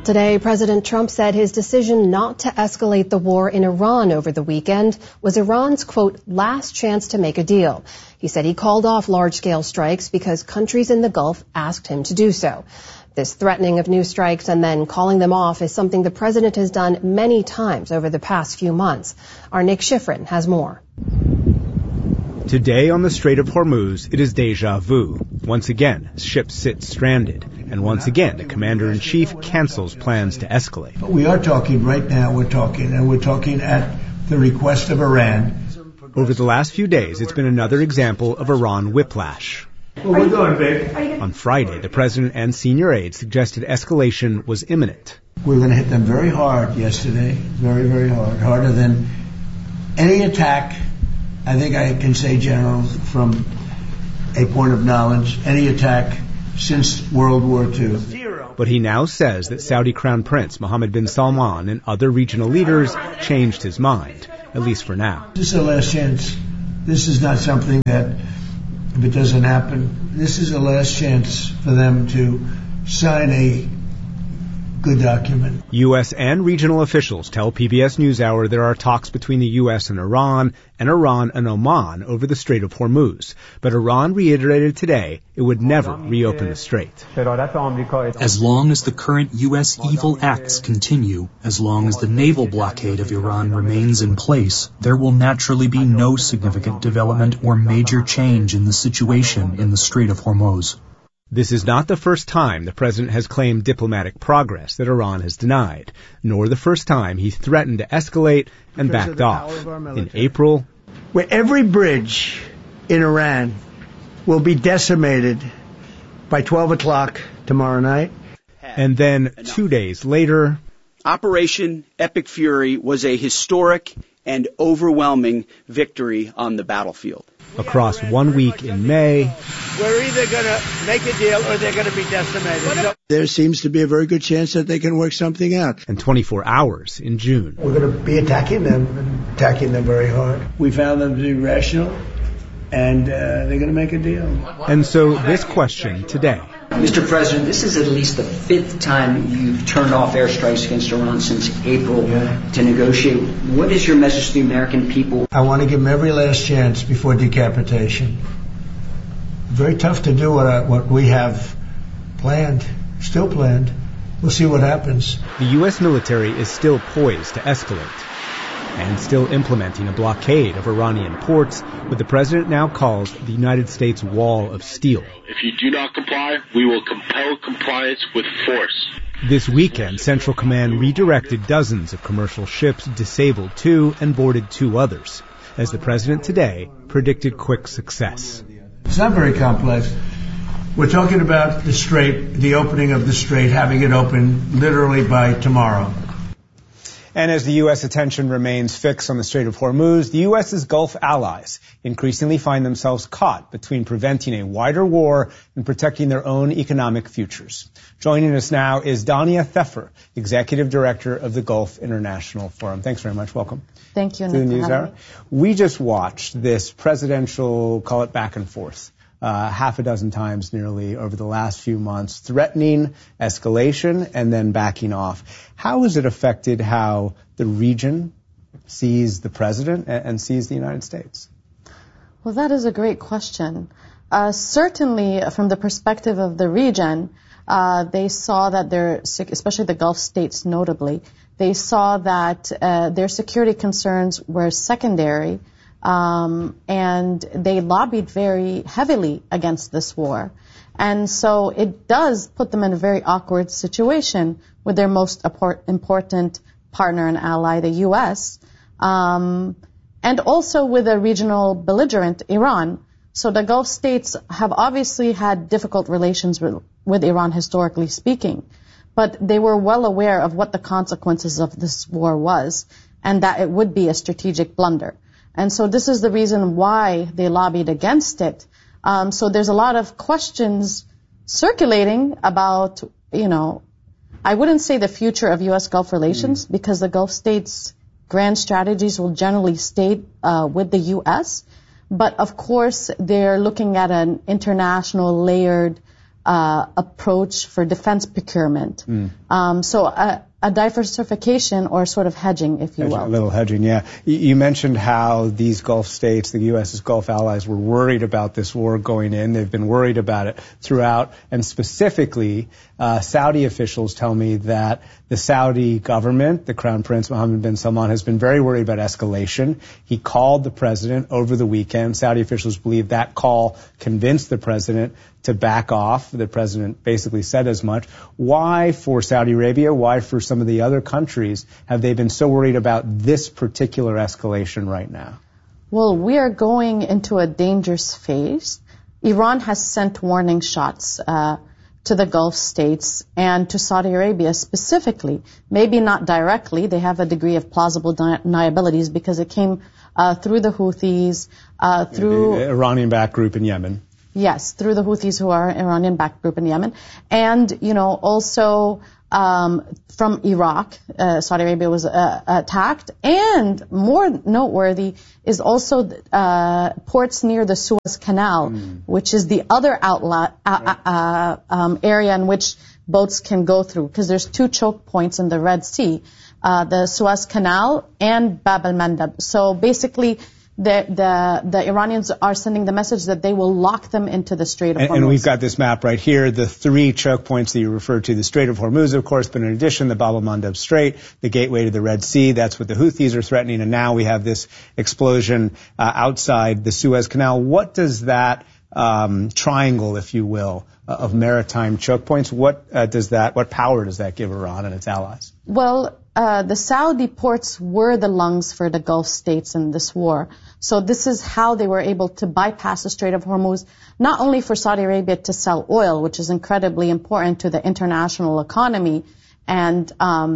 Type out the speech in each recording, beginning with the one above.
Today, President Trump said his decision not to escalate the war in Iran over the weekend was Iran's, quote, last chance to make a deal. He said he called off large-scale strikes because countries in the Gulf asked him to do so. This threatening of new strikes and then calling them off is something the president has done many times over the past few months. Our Nick Schifrin has more. Today on the Strait of Hormuz, it is deja vu. Once again, ships sit stranded. And once again, the commander-in-chief cancels plans to escalate. We are talking right now, we're talking at the request of Iran. Over the last few days, it's been another example of Iran whiplash. Well, we're going, babe. On Friday, the president and senior aides suggested escalation was imminent. We were going to hit them very hard yesterday, very, very hard, harder than any attack. I think I can say, General, from a point of knowledge, any attack since World War II. But he now says that Saudi Crown Prince Mohammed bin Salman and other regional leaders changed his mind, at least for now. This is a last chance. This is not something that, if it doesn't happen, this is a last chance for them to sign a good document. U.S. and regional officials tell PBS NewsHour there are talks between the U.S. and Iran and Oman over the Strait of Hormuz. But Iran reiterated today it would never reopen the strait. As long as the current U.S. evil acts continue, as long as the naval blockade of Iran remains in place, there will naturally be no significant development or major change in the situation in the Strait of Hormuz. This is not the first time the president has claimed diplomatic progress that Iran has denied, nor the first time he threatened to escalate and backed off. In April, where every bridge in Iran will be decimated by 12 o'clock tomorrow night. And then 2 days later, Operation Epic Fury was a historic and overwhelming victory on the battlefield. Across 1 week in May, we're either going to make a deal or they're going to be decimated. There seems to be a very good chance that they can work something out. And 24 hours in June. We're going to be attacking them very hard. We found them to be rational, and they're going to make a deal. And so this question today. Mr. President, this is at least the fifth time you've turned off airstrikes against Iran since April to negotiate. What is your message to the American people? I want to give them every last chance before decapitation. Very tough to do what we have planned, still planned. We'll see what happens. The U.S. military is still poised to escalate and still implementing a blockade of Iranian ports, what the president now calls the United States Wall of Steel. If you do not comply, we will compel compliance with force. This weekend, Central Command redirected dozens of commercial ships, disabled 2 and boarded 2 others, as the president today predicted quick success. It's not very complex. We're talking about the strait, the opening of the strait, having it open literally by tomorrow. And as the U.S. attention remains fixed on the Strait of Hormuz, the U.S.'s Gulf allies increasingly find themselves caught between preventing a wider war and protecting their own economic futures. Joining us now is Dania Theffer, Executive Director of the Gulf International Forum. Thanks very much. Welcome. Thank you, to the NewsHour. We just watched this presidential, call it back and forth, half a dozen times nearly over the last few months, threatening escalation and then backing off. How has it affected how the region sees the president and sees the United States? Well, that is a great question. Certainly, from the perspective of the region, they saw that especially the Gulf states notably, they saw that their security concerns were secondary, and they lobbied very heavily against this war. And so it does put them in a very awkward situation with their most important partner and ally, the U.S., and also with a regional belligerent, Iran. So the Gulf states have obviously had difficult relations with Iran, historically speaking, but they were well aware of what the consequences of this war was, and that it would be a strategic blunder. And so this is the reason why they lobbied against it. So there's a lot of questions circulating about, I wouldn't say the future of U.S. Gulf relations, because the Gulf states' grand strategies will generally stay with the U.S., but of course they're looking at an international layered approach for defense procurement. So a diversification or sort of hedging, if you will. A little hedging, yeah. You mentioned how these Gulf states, the U.S.'s Gulf allies, were worried about this war going in. They've been worried about it throughout. And specifically, Saudi officials tell me that the Saudi government, the Crown Prince Mohammed bin Salman, has been very worried about escalation. He called the president over the weekend. Saudi officials believe that call convinced the president to back off. The president basically said as much. Why for Saudi Arabia, why for some of the other countries, have they been so worried about this particular escalation right now? Well, we are going into a dangerous phase. Iran has sent warning shots to the Gulf states and to Saudi Arabia specifically. Maybe not directly. They have a degree of plausible deniabilities because it came through the Houthis, through the Iranian-backed group in Yemen. Yes, through the Houthis, who are an Iranian-backed group in Yemen. And, also from Iraq, Saudi Arabia was attacked. And more noteworthy is also ports near the Suez Canal, which is the other outlet area in which boats can go through, because there's two choke points in the Red Sea, the Suez Canal and Bab al-Mandab. So basically, the Iranians are sending the message that they will lock them into the Strait of Hormuz. And we've got this map right here, the three choke points that you referred to, the Strait of Hormuz, of course, but in addition, the Bab al-Mandab Strait, the gateway to the Red Sea. That's what the Houthis are threatening. And now we have this explosion outside the Suez Canal. What does that triangle, if you will, of maritime choke points, what power does that give Iran and its allies? Well, the Saudi ports were the lungs for the Gulf states in this war. So this is how they were able to bypass the Strait of Hormuz, not only for Saudi Arabia to sell oil, which is incredibly important to the international economy and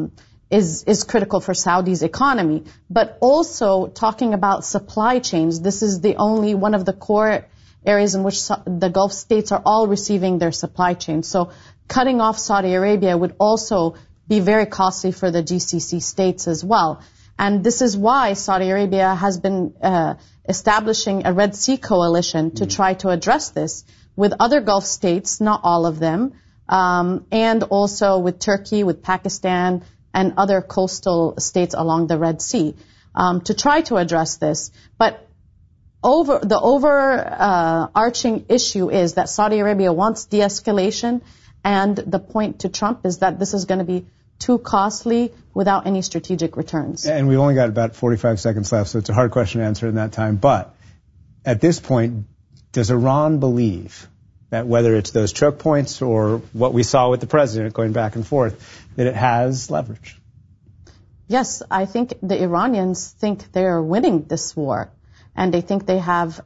is critical for Saudi's economy, but also talking about supply chains. This is the only one of the core areas in which the Gulf states are all receiving their supply chain. So cutting off Saudi Arabia would also be very costly for the GCC states as well. And this is why Saudi Arabia has been establishing a Red Sea coalition to try to address this with other Gulf states, not all of them, and also with Turkey, with Pakistan, and other coastal states along the Red Sea to try to address this. But the overarching issue is that Saudi Arabia wants de-escalation, and the point to Trump is that this is going to be too costly without any strategic returns. And we've only got about 45 seconds left, so it's a hard question to answer in that time. But at this point, does Iran believe that whether it's those choke points or what we saw with the president going back and forth, that it has leverage? Yes, I think the Iranians think they're winning this war, and they think they have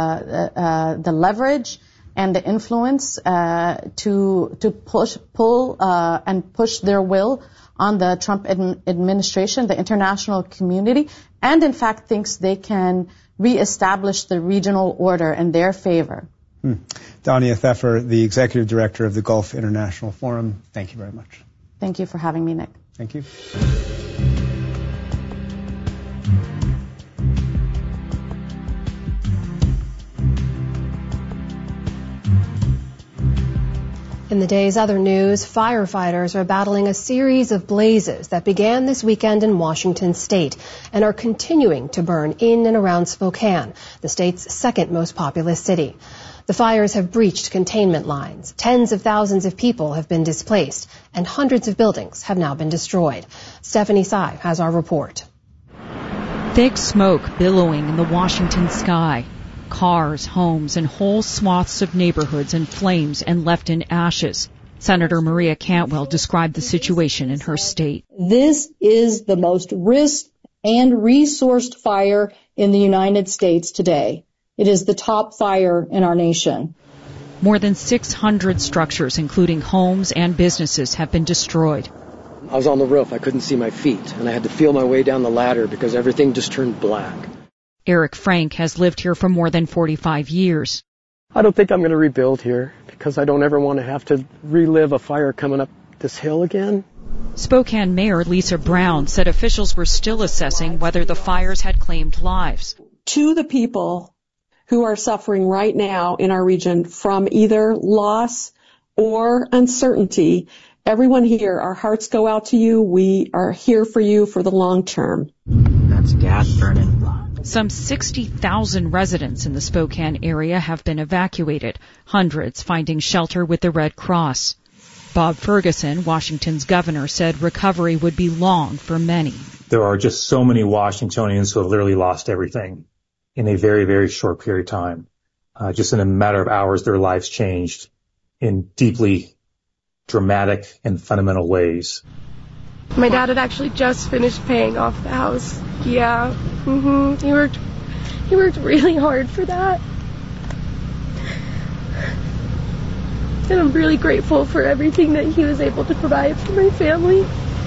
the leverage and the influence to pull and push their will on the Trump administration, the international community, and in fact thinks they can reestablish the regional order in their favor. Dania Theffer, the Executive Director of the Gulf International Forum, thank you very much. Thank you for having me, Nick. Thank you. In the day's other news, firefighters are battling a series of blazes that began this weekend in Washington state and are continuing to burn in and around Spokane, the state's second most populous city. The fires have breached containment lines. Tens of thousands of people have been displaced, and hundreds of buildings have now been destroyed. Stephanie Tsai has our report. Thick smoke billowing in the Washington sky. Cars, homes, and whole swaths of neighborhoods in flames and left in ashes. Senator Maria Cantwell described the situation in her state. This is the most risked and resourced fire in the United States today. It is the top fire in our nation. More than 600 structures, including homes and businesses, have been destroyed. I was on the roof. I couldn't see my feet, and I had to feel my way down the ladder because everything just turned black. Eric Frank has lived here for more than 45 years. I don't think I'm going to rebuild here because I don't ever want to have to relive a fire coming up this hill again. Spokane Mayor Lisa Brown said officials were still assessing whether the fires had claimed lives. To the people who are suffering right now in our region from either loss or uncertainty, everyone here, our hearts go out to you. We are here for you for the long term. That's gas burning. Some 60,000 residents in the Spokane area have been evacuated, hundreds finding shelter with the Red Cross. Bob Ferguson, Washington's governor, said recovery would be long for many. There are just so many Washingtonians who have literally lost everything in a very, very short period of time. Just in a matter of hours, their lives changed in deeply dramatic and fundamental ways. My dad had actually just finished paying off the house. Yeah. He worked really hard for that. And I'm really grateful for everything that he was able to provide for my family.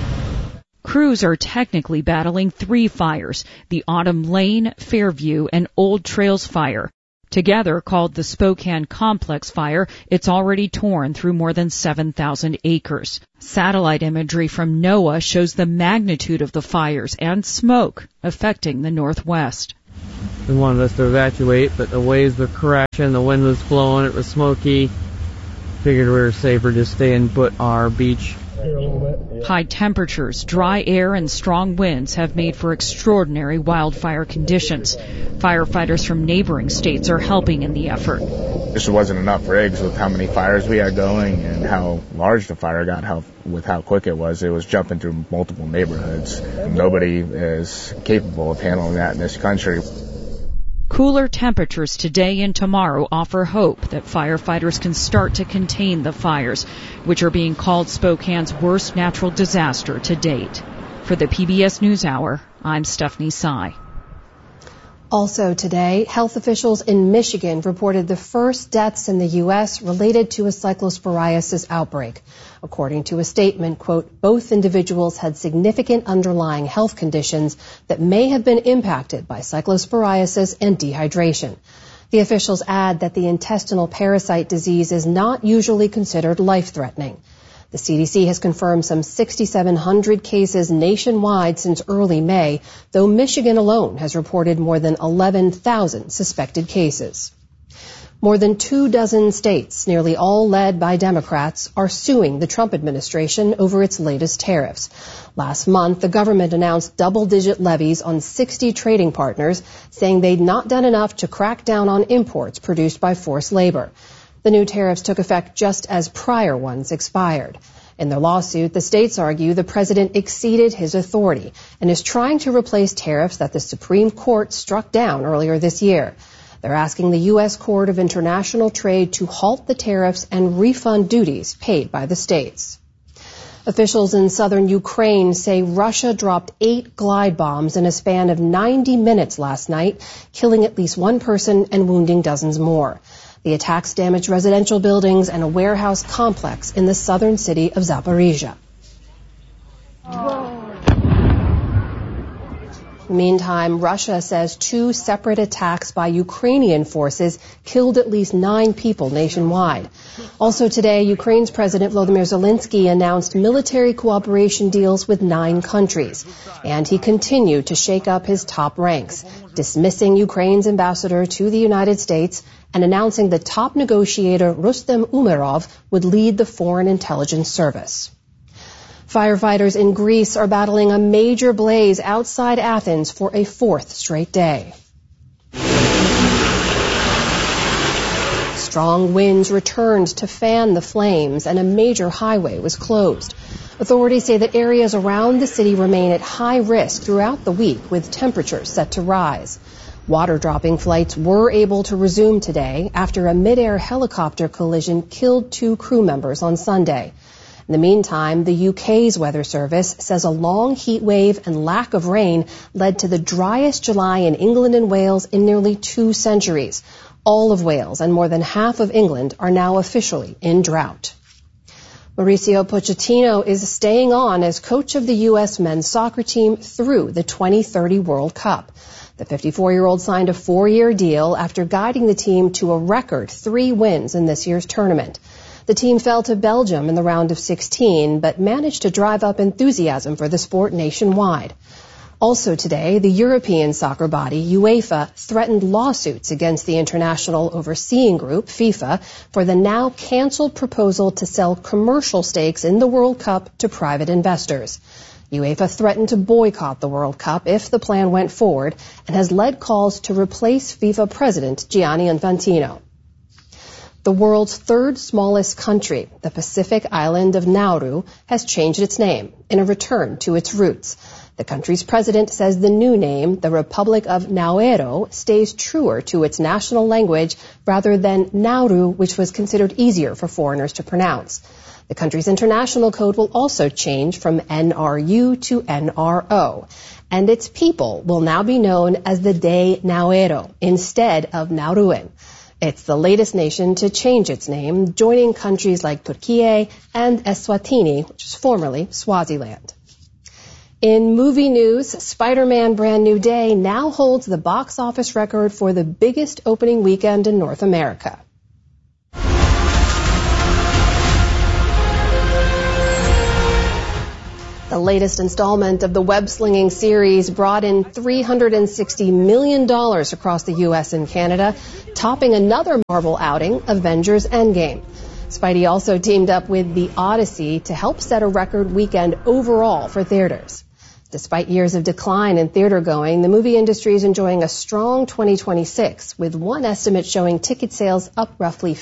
Crews are technically battling 3 fires, the Autumn Lane, Fairview, and Old Trails Fire. Together, called the Spokane Complex Fire, it's already torn through more than 7,000 acres. Satellite imagery from NOAA shows the magnitude of the fires and smoke affecting the Northwest. They wanted us to evacuate, but the waves were crashing, the wind was blowing, it was smoky. Figured we were safer just stay and put our beach. High temperatures, dry air, and strong winds have made for extraordinary wildfire conditions. Firefighters from neighboring states are helping in the effort. This wasn't enough rigs with how many fires we had going and how large the fire got, with how quick it was. It was jumping through multiple neighborhoods. Nobody is capable of handling that in this country. Cooler temperatures today and tomorrow offer hope that firefighters can start to contain the fires, which are being called Spokane's worst natural disaster to date. For the PBS NewsHour, I'm Stephanie Sy. Also today, health officials in Michigan reported the first deaths in the U.S. related to a cyclosporiasis outbreak. According to a statement, quote, both individuals had significant underlying health conditions that may have been impacted by cyclosporiasis and dehydration. The officials add that the intestinal parasite disease is not usually considered life-threatening. The CDC has confirmed some 6,700 cases nationwide since early May, though Michigan alone has reported more than 11,000 suspected cases. More than 24 states, nearly all led by Democrats, are suing the Trump administration over its latest tariffs. Last month, the government announced double-digit levies on 60 trading partners, saying they'd not done enough to crack down on imports produced by forced labor. The new tariffs took effect just as prior ones expired. In their lawsuit, the states argue the president exceeded his authority and is trying to replace tariffs that the Supreme Court struck down earlier this year. They're asking the U.S. Court of International Trade to halt the tariffs and refund duties paid by the states. Officials in southern Ukraine say Russia dropped 8 glide bombs in a span of 90 minutes last night, killing at least 1 person and wounding dozens more. The attacks damaged residential buildings and a warehouse complex in the southern city of Zaporizhia. Meantime, Russia says 2 separate attacks by Ukrainian forces killed at least 9 people nationwide. Also today, Ukraine's President Volodymyr Zelensky announced military cooperation deals with 9 countries. And he continued to shake up his top ranks, dismissing Ukraine's ambassador to the United States and announcing the top negotiator Rustem Umerov would lead the Foreign Intelligence Service. Firefighters in Greece are battling a major blaze outside Athens for a 4th straight day. Strong winds returned to fan the flames, and a major highway was closed. Authorities say that areas around the city remain at high risk throughout the week, with temperatures set to rise. Water-dropping flights were able to resume today after a mid-air helicopter collision killed 2 crew members on Sunday. In the meantime, the UK's weather service says a long heat wave and lack of rain led to the driest July in England and Wales in nearly 2 centuries. All of Wales and more than half of England are now officially in drought. Mauricio Pochettino is staying on as coach of the U.S. men's soccer team through the 2030 World Cup. The 54-year-old signed a 4-year deal after guiding the team to a record 3 wins in this year's tournament. The team fell to Belgium in the round of 16, but managed to drive up enthusiasm for the sport nationwide. Also today, the European soccer body, UEFA, threatened lawsuits against the international overseeing group, FIFA, for the now canceled proposal to sell commercial stakes in the World Cup to private investors. UEFA threatened to boycott the World Cup if the plan went forward and has led calls to replace FIFA president Gianni Infantino. The world's third smallest country, the Pacific island of Nauru, has changed its name in a return to its roots. The country's president says the new name, the Republic of Nauru, stays truer to its national language rather than Nauru, which was considered easier for foreigners to pronounce. The country's international code will also change from NRU to NRO, and its people will now be known as the De Nauru instead of Nauruan. It's the latest nation to change its name, joining countries like Turkey and Eswatini, which was formerly Swaziland. In movie news, Spider-Man Brand New Day now holds the box office record for the biggest opening weekend in North America. The latest installment of the web-slinging series brought in $360 million across the U.S. and Canada, topping another Marvel outing, Avengers Endgame. Spidey also teamed up with The Odyssey to help set a record weekend overall for theaters. Despite years of decline in theater going, the movie industry is enjoying a strong 2026, with one estimate showing ticket sales up roughly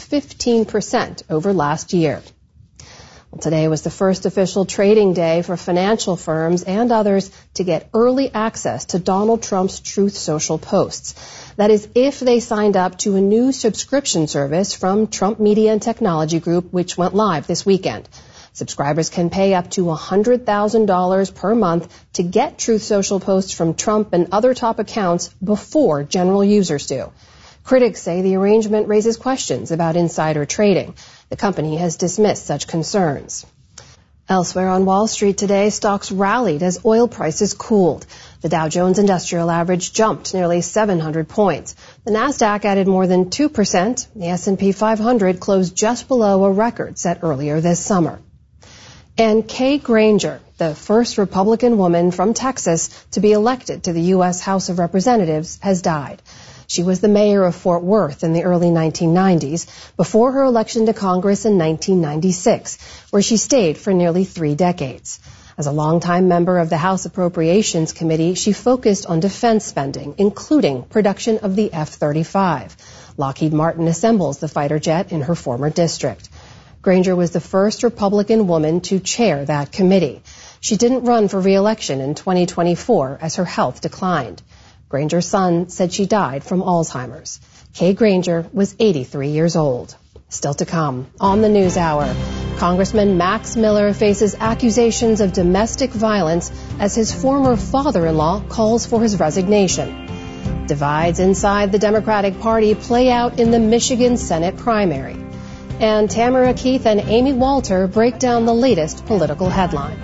15% over last year. Well, today was the first official trading day for financial firms and others to get early access to Donald Trump's Truth Social posts. That is, if they signed up to a new subscription service from Trump Media and Technology Group, which went live this weekend. Subscribers can pay up to $100,000 per month to get Truth Social posts from Trump and other top accounts before general users do. Critics say the arrangement raises questions about insider trading. The company has dismissed such concerns. Elsewhere on Wall Street today, stocks rallied as oil prices cooled. The Dow Jones Industrial Average jumped nearly 700 points. The Nasdaq added more than 2%. The S&P 500 closed just below a record set earlier this summer. And Kay Granger, the first Republican woman from Texas to be elected to the U.S. House of Representatives, has died. She was the mayor of Fort Worth in the early 1990s before her election to Congress in 1996, where she stayed for nearly 3 decades. As a longtime member of the House Appropriations Committee, she focused on defense spending, including production of the F-35. Lockheed Martin assembles the fighter jet in her former district. Granger was the first Republican woman to chair that committee. She didn't run for re-election in 2024 as her health declined. Granger's son said she died from Alzheimer's. Kay Granger was 83 years old. Still to come on the News Hour, Congressman Max Miller faces accusations of domestic violence as his former father-in-law calls for his resignation. Divides inside the Democratic Party play out in the Michigan Senate primary. And Tamara Keith and Amy Walter break down the latest political headlines.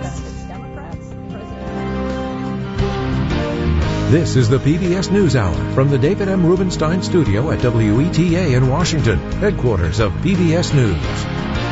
This is the PBS NewsHour from the David M. Rubenstein studio at WETA in Washington, headquarters of PBS News.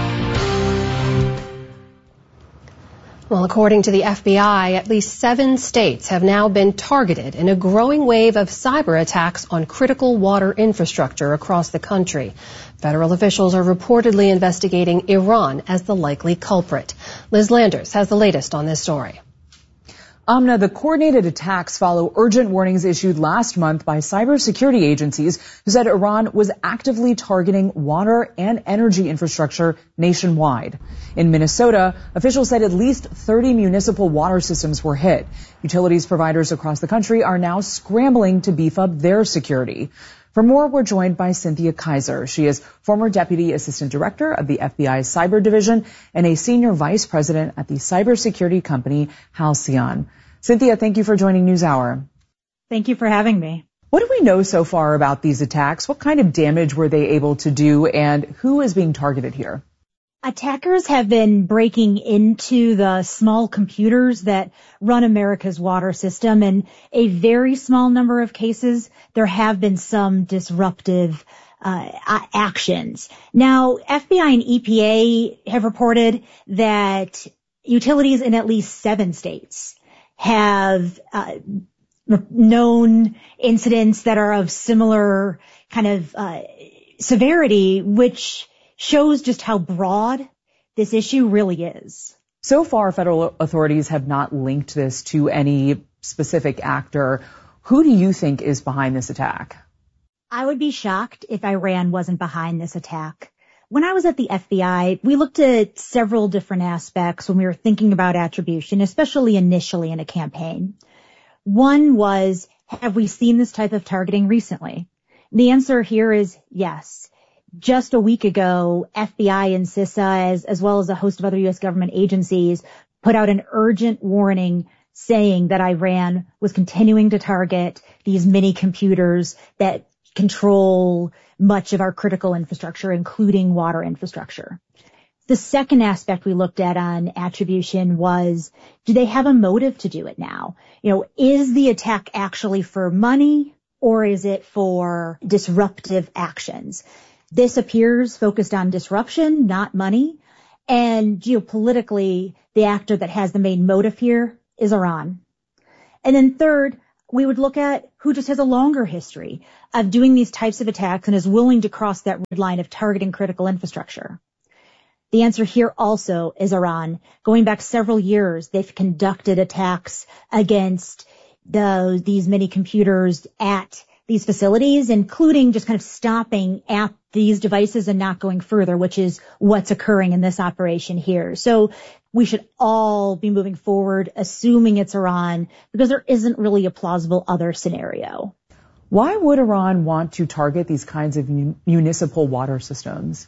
Well, according to the FBI, at least 7 states have now been targeted in a growing wave of cyber attacks on critical water infrastructure across the country. Federal officials are reportedly investigating Iran as the likely culprit. Liz Landers has the latest on this story. Amna, the coordinated attacks follow urgent warnings issued last month by cybersecurity agencies who said Iran was actively targeting water and energy infrastructure nationwide. In Minnesota, officials said at least 30 municipal water systems were hit. Utilities providers across the country are now scrambling to beef up their security. For more, we're joined by Cynthia Kaiser. She is former Deputy Assistant Director of the FBI's Cyber Division and a Senior Vice President at the cybersecurity company Halcyon. Cynthia, thank you for joining NewsHour. Thank you for having me. What do we know so far about these attacks? What kind of damage were they able to do, and who is being targeted here? Attackers have been breaking into the small computers that run America's water system. In a very small number of cases, there have been some disruptive actions. Now, FBI and EPA have reported that utilities in at least 7 states have known incidents that are of similar kind of severity, which shows just how broad this issue really is. So far, federal authorities have not linked this to any specific actor. Who do you think is behind this attack? I would be shocked if Iran wasn't behind this attack. When I was at the FBI, we looked at several different aspects when we were thinking about attribution, especially initially in a campaign. One was, have we seen this type of targeting recently? The answer here is yes. Just a week ago, FBI and CISA, as well as a host of other U.S. government agencies, put out an urgent warning saying that Iran was continuing to target these mini computers that control much of our critical infrastructure, including water infrastructure. The second aspect we looked at on attribution was, do they have a motive to do it now? Is the attack actually for money or is it for disruptive actions? This appears focused on disruption, not money. And geopolitically, the actor that has the main motive here is Iran. And then third, we would look at who just has a longer history of doing these types of attacks and is willing to cross that red line of targeting critical infrastructure. The answer here also is Iran. Going back several years, they've conducted attacks against these mini computers at these facilities, including just kind of stopping at these devices and not going further, which is what's occurring in this operation here. So we should all be moving forward, assuming it's Iran, because there isn't really a plausible other scenario. Why would Iran want to target these kinds of municipal water systems?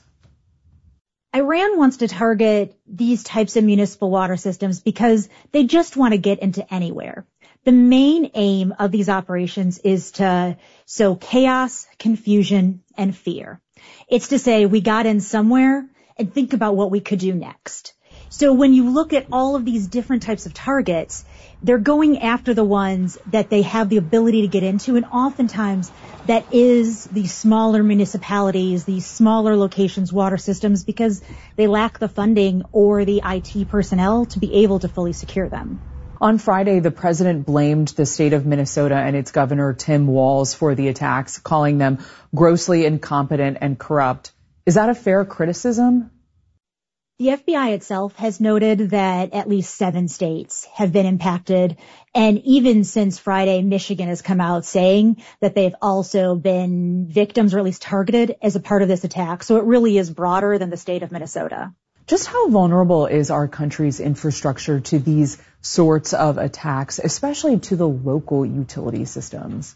Iran wants to target these types of municipal water systems because they just want to get into anywhere. The main aim of these operations is to sow chaos, confusion, and fear. It's to say we got in somewhere and think about what we could do next. So when you look at all of these different types of targets, they're going after the ones that they have the ability to get into, and oftentimes that is the smaller municipalities, these smaller locations, water systems, because they lack the funding or the IT personnel to be able to fully secure them. On Friday, the president blamed the state of Minnesota and its governor, Tim Walz, for the attacks, calling them grossly incompetent and corrupt. Is that a fair criticism? The FBI itself has noted that at least 7 states have been impacted. And even since Friday, Michigan has come out saying that they've also been victims or at least targeted as a part of this attack. So it really is broader than the state of Minnesota. Just how vulnerable is our country's infrastructure to these sorts of attacks, especially to the local utility systems?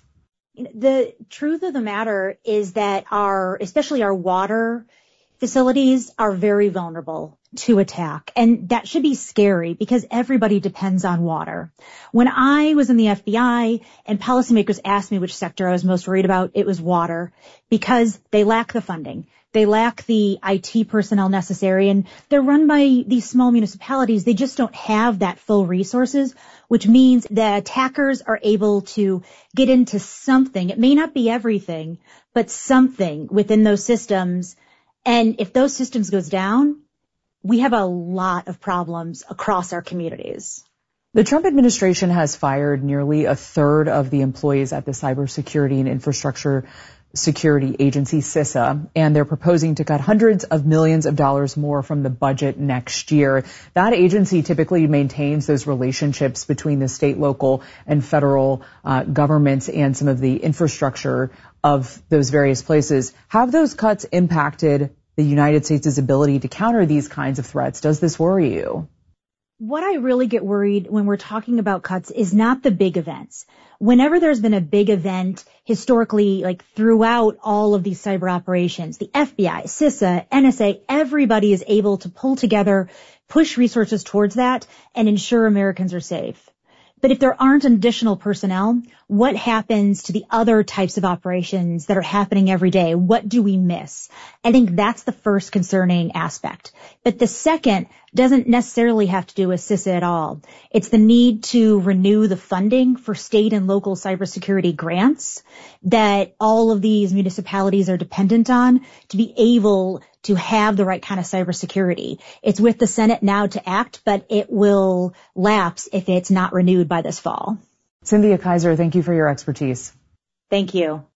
The truth of the matter is that especially our water facilities are very vulnerable to attack. And that should be scary because everybody depends on water. When I was in the FBI and policymakers asked me which sector I was most worried about, it was water, because they lack the funding. They lack the IT personnel necessary, and they're run by these small municipalities. They just don't have that full resources, which means the attackers are able to get into something. It may not be everything, but something within those systems. And if those systems goes down, we have a lot of problems across our communities. The Trump administration has fired nearly a third of the employees at the Cybersecurity and Infrastructure Security Agency, CISA, and they're proposing to cut hundreds of millions of dollars more from the budget next year. That agency typically maintains those relationships between the state, local, and federal governments and some of the infrastructure of those various places. Have those cuts impacted the United States' ability to counter these kinds of threats? Does this worry you? What I really get worried when we're talking about cuts is not the big events. Whenever there's been a big event historically, like throughout all of these cyber operations, the FBI, CISA, NSA, everybody is able to pull together, push resources towards that, and ensure Americans are safe. But if there aren't additional personnel, what happens to the other types of operations that are happening every day? What do we miss? I think that's the first concerning aspect. But the second, doesn't necessarily have to do with CISA at all. It's the need to renew the funding for state and local cybersecurity grants that all of these municipalities are dependent on to be able to have the right kind of cybersecurity. It's with the Senate now to act, but it will lapse if it's not renewed by this fall. Cynthia Kaiser, thank you for your expertise. Thank you.